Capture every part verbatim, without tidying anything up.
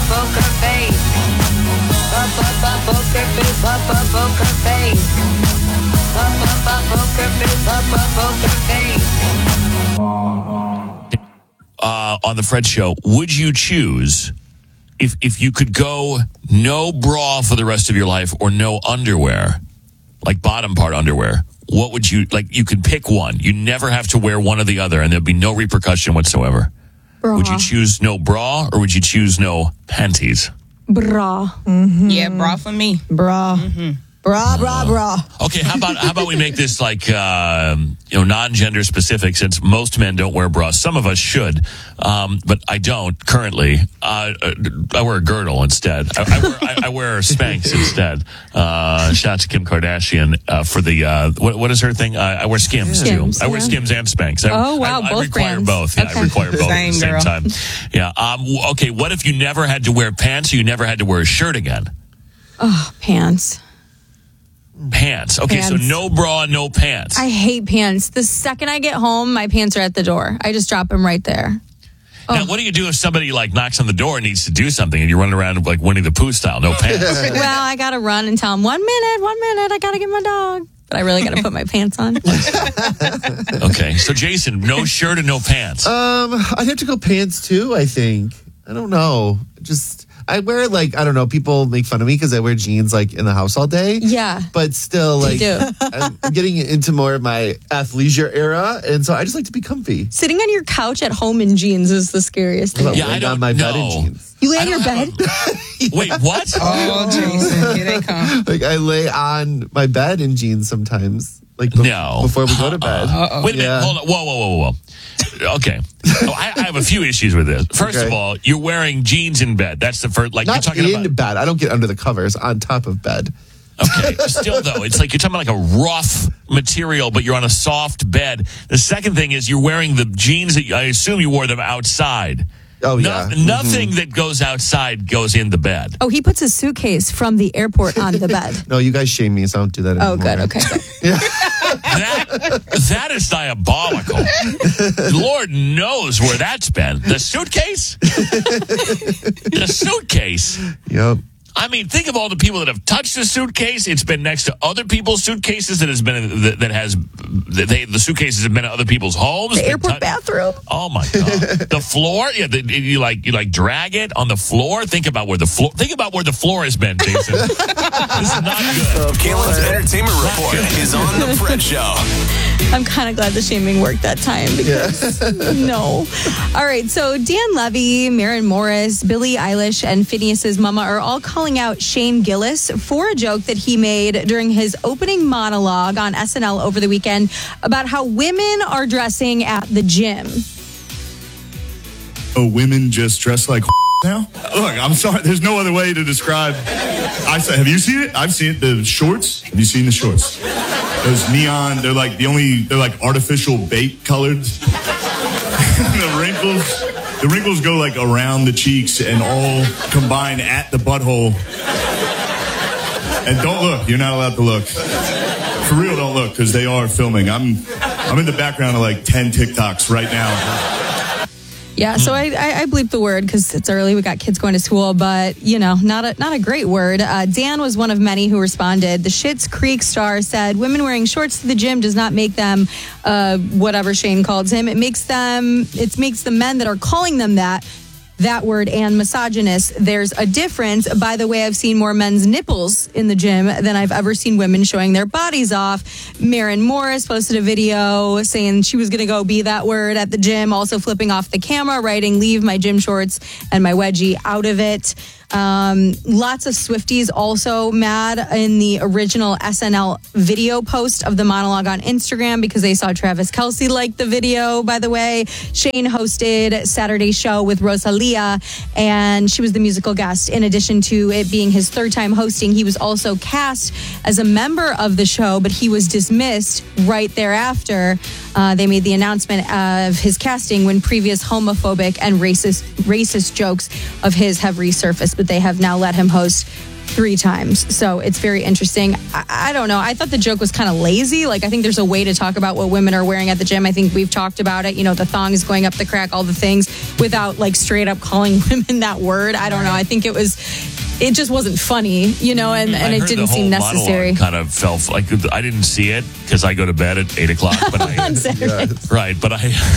poker face. Poker face, poker face. Poker face, poker face. Uh, on the Fred Show, would you choose if if you could go no bra for the rest of your life or no underwear, like bottom part underwear? What would you like? You could pick one. You never have to wear one or the other, and there'd be no repercussion whatsoever. Bra. Would you choose no bra or would you choose no panties? Bra. Mm-hmm. Yeah, bra for me. Bra. Mm-hmm. Bra, bra, bra. Okay, how about how about we make this like uh, you know non-gender specific, since most men don't wear bras. Some of us should, um, but I don't currently. Uh, I wear a girdle instead. I, I, wear, I, I wear Spanx instead. Uh, shout out to Kim Kardashian uh, for the uh, what, what is her thing? Uh, I wear Skims, Skims too. I wear yeah. Skims and Spanx. I, oh wow, I, both I require brands. both. Yeah, okay. I require both Same, at the same girl. time. Yeah. Um, okay. What if you never had to wear pants, or you never had to wear a shirt again? Oh, pants. Pants. Okay, Pants. so no bra, no pants. I hate pants. The second I get home, my pants are at the door. I just drop them right there. Now, what do you do if somebody like knocks on the door and needs to do something and you're running around like Winnie the Pooh style, no pants? Well, I got to run and tell them, one minute, one minute, I got to get my dog. But I really got to put my pants on. Okay, so Jason, no shirt and no pants. Um, I'd have to go pants too, I think. I don't know. Just... I wear like, I don't know, people make fun of me because I wear jeans like in the house all day. Yeah. But still like, do. I'm getting into more of my athleisure era. And so I just like to be comfy. Sitting on your couch at home in jeans is the scariest thing. Yeah, I laying don't on my know. bed in jeans. You lay I on your don't bed? have a- Wait, what? Oh, Jason, here they come. Like I lay on my bed in jeans sometimes. Like be- No. before we go to bed. Uh-oh. Wait a minute. Yeah. Hold on. Whoa, whoa, whoa, whoa, whoa. Okay. Oh, I, I have a few issues with this. First Okay. of all, you're wearing jeans in bed. That's the first, like, Not you're talking in about. bed. I don't get under the covers. On top of bed. Okay. Still, though, it's like you're talking about like a rough material, but you're on a soft bed. The second thing is you're wearing the jeans that I assume you wore them outside. Oh, No- yeah. Nothing that goes outside goes in the bed. Oh, he puts his suitcase from the airport on the bed. No, you guys shame me, so I don't do that anymore. Oh, good. Okay, good. That that is diabolical. Lord knows where that's been. The suitcase? The suitcase? Yep. I mean, think of all the people that have touched the suitcase. It's been next to other people's suitcases. That has been that, that has that they the suitcases have been at other people's homes. The Been airport tou- bathroom. Oh my god! The floor. Yeah, the, you like you like drag it on the floor. Think about where the floor. Think about where the floor has been, Jason. This is not good. Kalen's Entertainment Report is on the Fred Show. I'm kind of glad the shaming worked that time because no. All right, so Dan Levy, Maren Morris, Billie Eilish, and Phineas's mama are all calling out Shane Gillis for a joke that he made during his opening monologue on S N L over the weekend about how women are dressing at the gym. Oh, women just dress like now? Look, I'm sorry. There's no other way to describe. I said, have you seen it? I've seen it. The shorts. Have you seen the shorts? Those neon. They're like the only. They're like artificial bait colored. The wrinkles. The wrinkles go like around the cheeks and all combine at the butthole. And don't look. You're not allowed to look. For real, don't look because they are filming. I'm. I'm in the background of like ten TikToks right now. Yeah, so I, I, I bleeped the word because it's early. We got kids going to school, but, you know, not a not a great word. Uh, Dan was one of many who responded. The Schitt's Creek star said, women wearing shorts to the gym does not make them uh, whatever Shane calls him. It makes them, it makes the men that are calling them that, that word and misogynist. There's a difference. By the way, I've seen more men's nipples in the gym than I've ever seen women showing their bodies off. Maren Morris posted a video saying she was going to go be that word at the gym, also flipping off the camera, writing, leave my gym shorts and my wedgie out of it. Um, lots of Swifties also mad in the original S N L video post of the monologue on Instagram because they saw Travis Kelce like the video, by the way. Shane hosted Saturday's show with Rosalia, and she was the musical guest. In addition to it being his third time hosting, he was also cast as a member of the show, but he was dismissed right thereafter. Uh, they made the announcement of his casting when previous homophobic and racist racist jokes of his have resurfaced, but they have now let him host three times. So it's very interesting. I, I don't know. I thought the joke was kind of lazy. Like, I think there's a way to talk about what women are wearing at the gym. I think we've talked about it. You know, the thongs going up the crack, all the things, without like straight up calling women that word. I don't know. I think it was, it just wasn't funny, you know, and, and I it heard didn't the whole seem necessary. monologue kind of fell like I didn't see it because I go to bed at eight o'clock. But I, On Saturday. right, but I,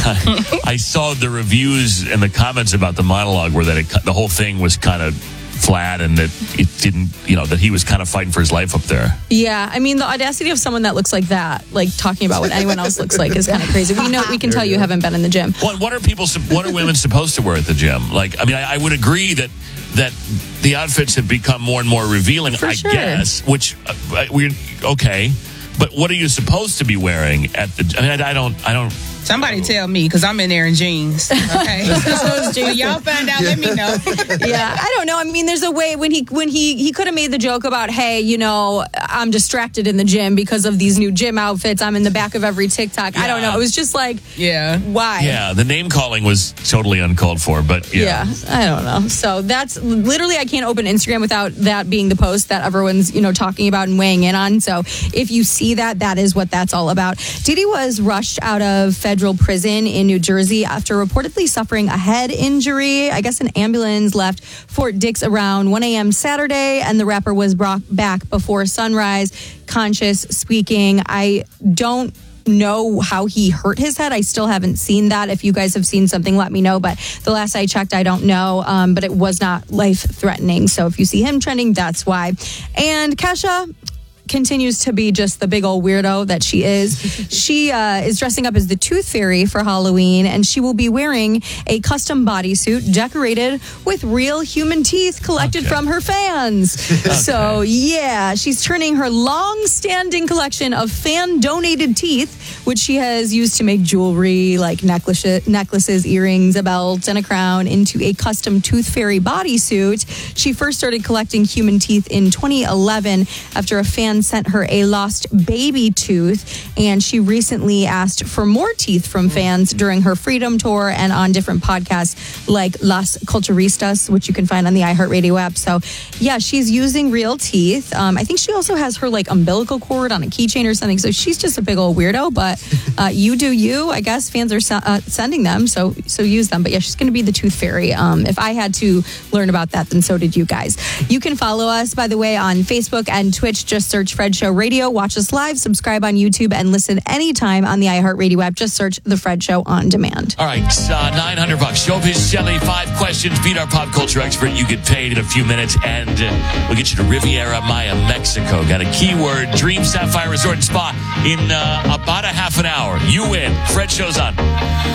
I I saw the reviews and the comments about the monologue where that it, the whole thing was kind of flat and that it didn't, you know, that he was kind of fighting for his life up there. Yeah, I mean, the audacity of someone that looks like that, like talking about what anyone else looks like, is kind of crazy. We know, we can tell you haven't been in the gym. What what are people? What are women supposed to wear at the gym? Like, I mean, I, I would agree that that the outfits have become more and more revealing. For I sure. guess, which uh, we okay, but what are you supposed to be wearing at the? I mean, I, I don't, I don't. Somebody tell me, because I'm in there in jeans. Okay, so y'all find out. Let me know. Yeah, I don't know. I mean, there's a way when he when he he could have made the joke about, hey, you know, I'm distracted in the gym because of these new gym outfits. I'm in the back of every TikTok. I don't know. It was just like, Yeah. why? Yeah, the name calling was totally uncalled for, but yeah. Yeah, I don't know. So that's literally, I can't open Instagram without that being the post that everyone's, you know, talking about and weighing in on. So if you see that, that is what that's all about. Diddy was rushed out of federal prison in New Jersey after reportedly suffering a head injury. I guess an ambulance left Fort Dix around one a.m. Saturday, and the rapper was brought back before sunrise, conscious, speaking. I don't know how he hurt his head. I still haven't seen that. If you guys have seen something, let me know. But the last I checked, I don't know. Um, but it was not life-threatening. So if you see him trending, that's why. And Kesha continues to be just the big old weirdo that she is. She uh, is dressing up as the Tooth Fairy for Halloween, and she will be wearing a custom bodysuit decorated with real human teeth collected Okay. from her fans. So, yeah, she's turning her long-standing collection of fan-donated teeth, which she has used to make jewelry like necklaces, necklaces, earrings, a belt, and a crown, into a custom Tooth Fairy bodysuit. She first started collecting human teeth in twenty eleven after a fan sent her a lost baby tooth, and she recently asked for more teeth from fans during her Freedom Tour and on different podcasts like Las Culturistas, which you can find on the iHeartRadio app. So, yeah, she's using real teeth. Um, I think she also has her like umbilical cord on a keychain or something. So she's just a big old weirdo. But uh, you do you. I guess fans are se- uh, sending them, so so use them. But yeah, she's going to be the Tooth Fairy. Um, if I had to learn about that, then so did you guys. You can follow us, by the way, on Facebook and Twitch. Just search Fred Show Radio. Watch us live, subscribe on YouTube, and listen anytime on the iHeartRadio app. Just search The Fred Show on demand. All right, uh, nine hundred bucks. Showbiz Jelly, five questions. Beat our pop culture expert. You get paid in a few minutes, and uh, we'll get you to Riviera Maya, Mexico. Got a keyword, Dream Sapphire Resort and Spa, in uh, about a half an hour. You win. Fred Show's on.